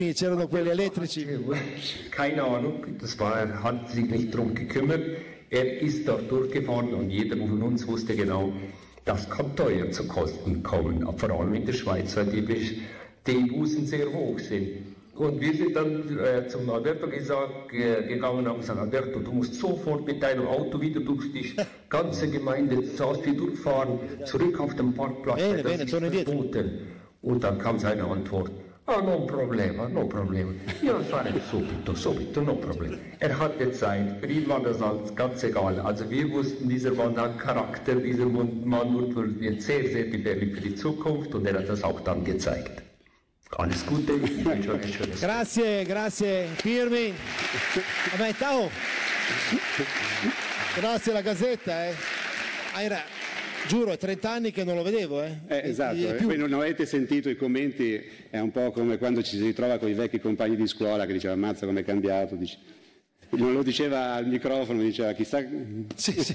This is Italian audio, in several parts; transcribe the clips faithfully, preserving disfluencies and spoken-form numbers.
c'erano quelli elettrici. Keine Ahnung, das war, er hat sich nicht drum gekümmert. Er ist dort durchgefahren und jeder von uns wusste genau, das kann teuer zu Kosten kommen, vor allem in der Schweiz, weil die, die Bußen sehr hoch sind. Und wir sind dann äh, zum Alberto gesagt, äh, gegangen und haben gesagt, Alberto, du musst sofort mit deinem Auto wieder durch die ganze Gemeinde Sasti durchfahren, zurück auf den Parkplatz, bene, das bene, ist verboten. Und dann kam seine Antwort, ah, non problema, no problema. Io lo farei subito, subito, no problema. Er hatte Zeit, für ihn war das alles ganz egal. Also wir wussten, dieser Mann hat Charakter, dieser Mann wird jetzt sehr, sehr gefährlich für die Zukunft und er hat das auch dann gezeigt. Alles Gute, ich wünsche euch ein schönes Tag. Grazie, grazie Pirmi. Vabbè, ciao. Grazie alla Gazzetta, eh. Era, giuro, è trenta anni che non lo vedevo, eh. eh esatto, e, e poi non avete sentito i commenti, è un po' come quando ci si ritrova con i vecchi compagni di scuola che diceva ammazza com'è cambiato, dice. Non lo diceva al microfono, diceva chissà. Sì, sì.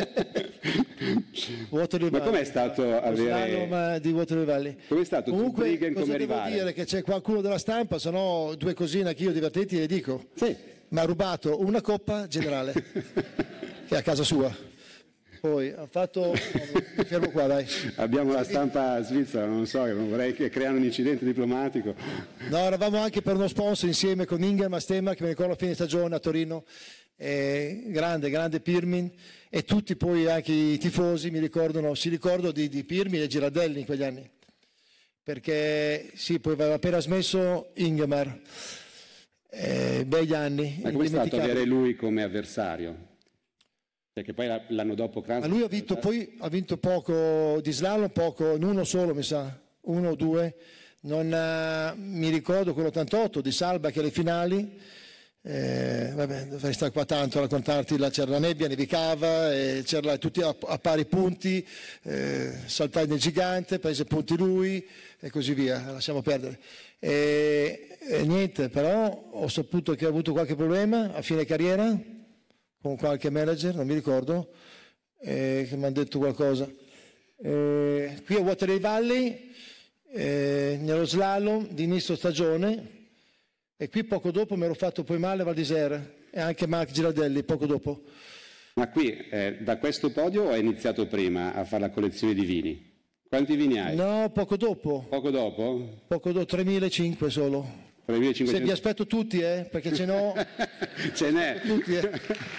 Ma com'è stato avere slalom di Waterloo Valley? Com'è stato Comunque, Zurbriggen come cosa devo rivale? dire che c'è qualcuno della stampa, se no due cosine anch'io divertenti le dico. Sì. Mi ha rubato una coppa generale che è a casa sua. Poi ha fatto. Mi fermo qua, dai. Abbiamo la stampa svizzera, non so, non vorrei che creano un incidente diplomatico. No, eravamo anche per uno sponsor insieme con Ingemar Stenmark, che mi ricordo a fine stagione a Torino. Eh, grande, grande Pirmin, e tutti poi anche i tifosi mi ricordano, si ricordano di, di Pirmin e Girardelli in quegli anni. Perché sì, poi aveva appena smesso Ingemar. Eh, begli anni. Ma come è stato avere lui come avversario? Perché poi l'anno dopo Kranz... Ma lui ha vinto, poi ha vinto poco di slalom, poco, in uno solo mi sa, uno o due. Non, uh, mi ricordo quell'ottantotto di Salba che alle finali, eh, vabbè, dovrei stare qua tanto a raccontarti, là c'era la nebbia, nevicava, e c'era tutti a, a pari punti, eh, saltai nel gigante, prese punti lui e così via, lasciamo perdere. E, e niente, però ho saputo che ha avuto qualche problema a fine carriera, con qualche manager, non mi ricordo, eh, che mi hanno detto qualcosa. Eh, qui a Waterloo Valley, eh, nello slalom di inizio stagione, e qui poco dopo mi ero fatto poi male a Val d'Isère, e anche Marc Girardelli poco dopo. Ma qui, eh, da questo podio, hai iniziato prima a fare la collezione di vini? Quanti vini hai? No, poco dopo. Poco dopo? Poco dopo, tremilacinque solo. tremilacinquecento. Se vi aspetto tutti, eh, perché ce n'ho. Ce n'è. Tutti, eh.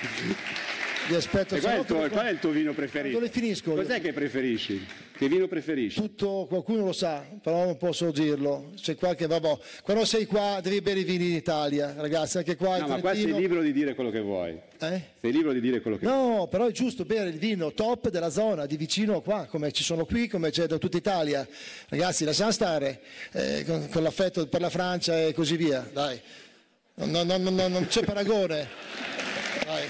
Vi aspetto. E qual, è il tuo, qual è il tuo vino preferito? Dove finisco? Cos'è che preferisci? Che vino preferisci? Tutto, qualcuno lo sa, però non posso dirlo. C'è qualche, vabbè. Quando sei qua devi bere i vini in Italia, ragazzi, anche qua. No, ma qua sei libero di dire quello che vuoi. Eh? Sei libero di dire quello che no, vuoi. No, però è giusto bere il vino top della zona, di vicino qua, come ci sono qui, come c'è da tutta Italia. Ragazzi, lasciamo stare eh, con, con l'affetto per la Francia e così via, dai. No, no, no, no, non c'è paragone. Dai.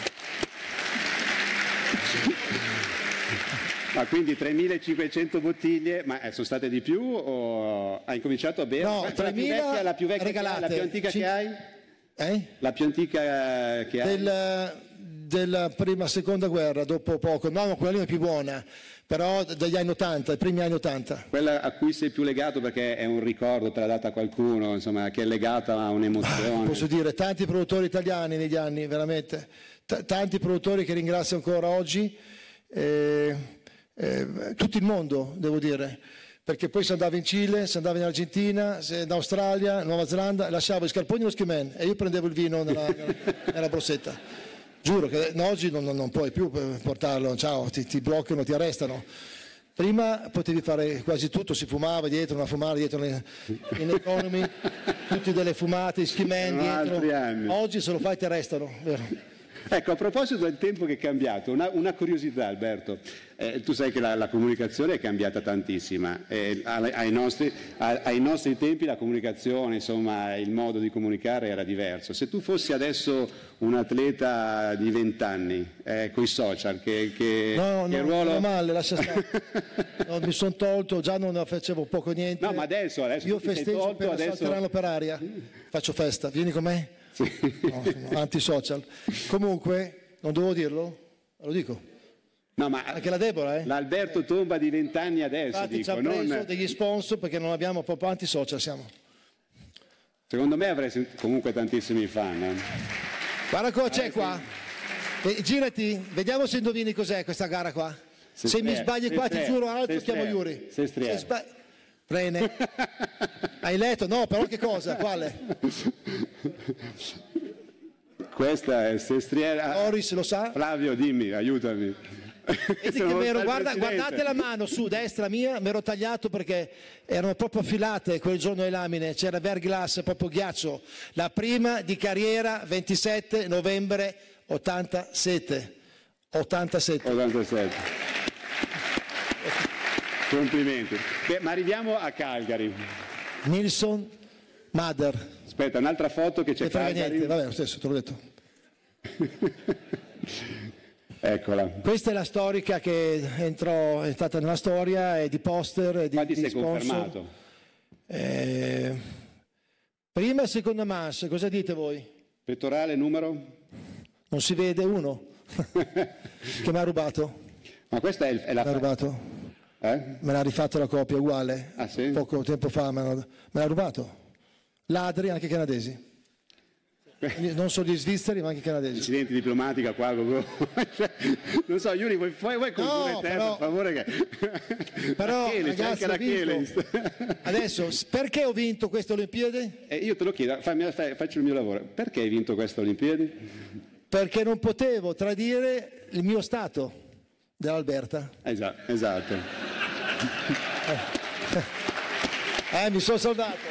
Ma quindi tremilacinquecento bottiglie, ma sono state di più o hai cominciato a bere? No, tremila la più vecchia, regalate, la più antica Cin- che hai? Eh? La più antica che hai? Del, della prima, seconda guerra, dopo poco. No, quella lì è più buona, però dagli anni ottanta, i primi anni ottanta. Quella a cui sei più legato perché è un ricordo, te l'ha data qualcuno, insomma, che è legata a un'emozione. Posso dire, tanti produttori italiani negli anni, veramente. T- tanti produttori che ringrazio ancora oggi. Eh, Eh, tutto il mondo, devo dire, perché poi si andava in Cile, si andava in Argentina, in Australia, in Nuova Zelanda, lasciavo i scarponi e lo skiman e io prendevo il vino nella, nella borsetta. Giuro che no, oggi non, non puoi più portarlo, ciao, ti, ti bloccano, ti arrestano. Prima potevi fare quasi tutto, si fumava dietro, una fumata dietro le, in economy, tutti delle fumate, skiman dietro. Oggi se lo fai ti arrestano, vero? Ecco, a proposito del tempo che è cambiato, una, una curiosità Alberto, eh, tu sai che la, la comunicazione è cambiata tantissima, eh, ai, ai, nostri, ai, ai nostri tempi la comunicazione, insomma il modo di comunicare era diverso. Se tu fossi adesso un atleta di vent'anni, eh, con i social, che, che, no, che no, ruolo... non male, lascia stare. No, mi sono tolto, già non facevo poco niente. No, ma adesso, adesso io festeggio tolto, appena adesso... salteranno per aria, faccio festa, vieni con me? Sì. No, anti-social. Comunque, non devo dirlo? Lo dico. No, ma anche la Deborah, eh? L'Alberto Tomba di vent'anni adesso, infatti dico, ci ha preso non... degli sponsor perché non abbiamo proprio anti-social, siamo. Secondo me avresti comunque tantissimi fan. Eh. Guarda cosa c'è Eh, qua. E, girati, vediamo se indovini cos'è questa gara qua. Se, se mi sbagli qua ti giuro altro chiamo Yuri. Se se sbagli... Prene. Hai letto? No, però che cosa? Quale? Questa è Sestriere. Loris lo sa? Flavio, dimmi, aiutami. Vedi che m'ero, guarda, guardate la mano su destra mia, mi ero tagliato perché erano proprio affilate quel giorno le lamine, c'era verglass, proprio ghiaccio. La prima di carriera, ventisette novembre ottantasette. ottantasette. ottantasette. Complimenti. Beh, ma arriviamo a Calgary. Nilsson Mother. Aspetta, un'altra foto che c'è. Non frega Calgary. niente, vabbè, lo stesso, te l'ho detto. Eccola. Questa è la storica che entrò, è stata nella storia, è di poster, è di, Quanti di sei sponsor. confermato? Eh, prima e seconda mass, cosa dite voi? Pettorale numero? Non si vede uno che mi ha rubato. Ma questa è, il, è la Mi ha fa- rubato. eh? Me l'ha rifatto la copia uguale. Ah, sì? Poco tempo fa me l'ha, me l'ha rubato. Ladri anche canadesi. Non solo gli svizzeri ma anche i canadesi. Incidenti diplomatica qua. Non so, Yuri, vuoi, vuoi, vuoi condurre No, te, però- per favore? Che... Però Achille, c'è ragazzi, anche ho vinto. l'Achille. Adesso, perché ho vinto queste Olimpiadi? E io te lo chiedo, fammi- fai- faccio il mio lavoro. Perché hai vinto queste Olimpiadi? Perché non potevo tradire il mio stato dell'Alberta. Esatto, esatto. Eh, mi sono salvato.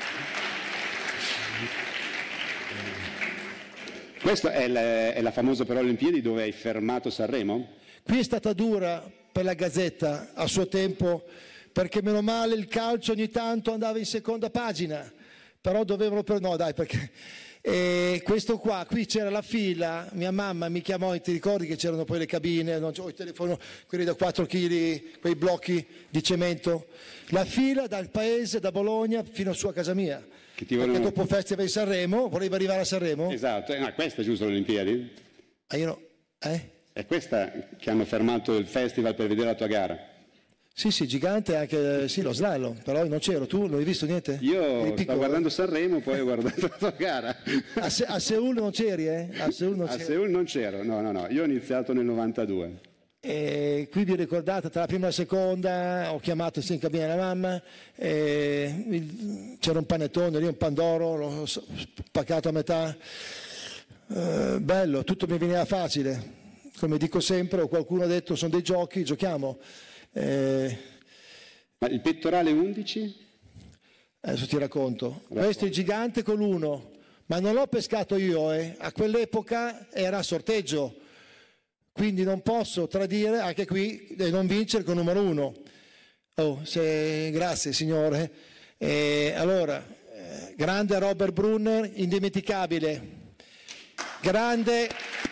Questa è la, è la famosa però Olimpiadi dove hai fermato Sanremo? Qui è stata dura per la Gazzetta a suo tempo, perché meno male il calcio ogni tanto andava in seconda pagina, però dovevano per no dai perché e questo qua, qui c'era la fila, mia mamma mi chiamò e ti ricordi che c'erano poi le cabine, non c'ho il telefono, quelli da quattro chili, quei blocchi di cemento, la fila dal paese, da Bologna fino su a casa mia. Che ti Perché vogliono... dopo il Festival di Sanremo, volevi arrivare a Sanremo? Esatto, eh, no, questa è giusto l'Olimpiadi? Ah, io no. Eh? È questa che hanno fermato il festival per vedere la tua gara? Sì, sì, gigante anche, sì, lo slalom, però io non c'ero, tu non hai visto niente? Eri Io sto piccolo. guardando Sanremo, poi ho guardato la tua gara. A, Se- a Seul non c'eri, eh? A Seul non A c'eri. Seul non c'ero, no, no, no, io ho iniziato nel novantadue. E qui vi ricordate, tra la prima e la seconda, ho chiamato sì, in cabina la mamma, e il- c'era un panettone lì, un pandoro, l'ho s- spaccato a metà. Eh, bello, tutto mi veniva facile. Come dico sempre, o qualcuno ha detto, sono dei giochi, giochiamo. Eh, Ma il pettorale undici? Adesso ti racconto. Questo è il gigante con l'uno, ma non l'ho pescato io, eh. A quell'epoca era a sorteggio, quindi non posso tradire anche qui e non vincere con numero uno. Oh, se... Grazie signore. E allora, eh, grande Robert Brunner, indimenticabile. Grande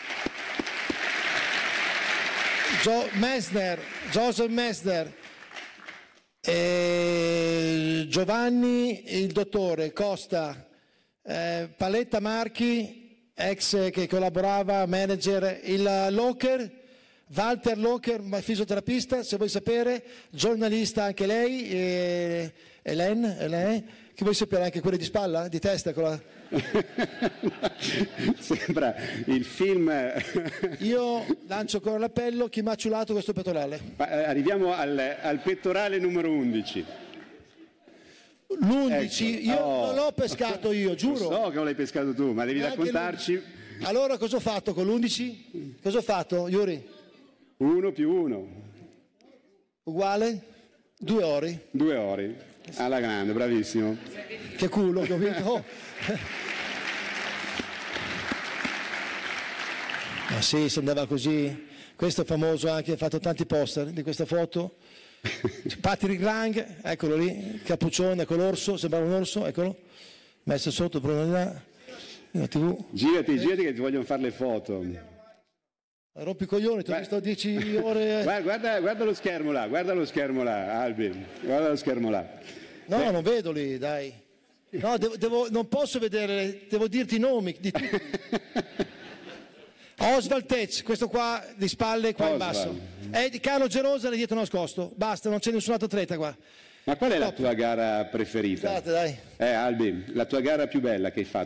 Gio- Messner, Joseph Messner. Eh, Giovanni il dottore Costa, eh, Paletta Marchi, ex che collaborava, manager, il Locker, Walter Locker, fisioterapista, se vuoi sapere, giornalista anche lei, eh, Hélène, Hélène, che vuoi sapere anche quelle di spalla, di testa? Con la... Sembra il film. Io lancio ancora l'appello, chi mi ha ciulato questo pettorale? Ma, eh, arriviamo al, al pettorale numero undici. L'undici, Ecco. io Oh. non l'ho pescato io, giuro. So che non l'hai pescato tu, ma devi Neanche raccontarci. l'undici. Allora cosa ho fatto con l'undici? Cosa ho fatto, Yuri? Uno più uno, Uguale? Due ori. due ori. Alla grande, bravissimo. Che culo che ho vinto. Oh. Ma sì, si andava così. Questo è famoso anche, ha fatto tanti poster di questa foto. Patrick Lang, eccolo lì, cappuccione con l'orso, sembrava un orso, eccolo. Messo sotto Bruno là, la tivù. Girati, girati che ti vogliono fare le foto. Rompi i coglioni, ti ho Beh. visto dieci ore. Guarda, guarda, guarda lo schermo là, guarda lo schermo là, Albi. Guarda lo schermo là. No, Beh. non vedo lì, dai. No, devo, devo- non posso vedere, devo dirti i nomi di tutti. Oswald Tech, questo qua di spalle, qua in Oswald. basso. È di Carlo Gerosa lì dietro nascosto. Basta, non c'è nessun altro atleta qua. Ma qual è la tua gara preferita? Scusate, dai. Eh, Albi, la tua gara più bella che hai fatto?